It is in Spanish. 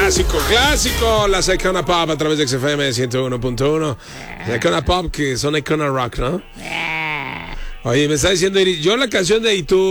Clásico, la Icona Pop a través de XFM 101.1. La Icona Pop, que son Icona Rock, ¿no? Oye, me está diciendo Iris, yo la canción de Y tú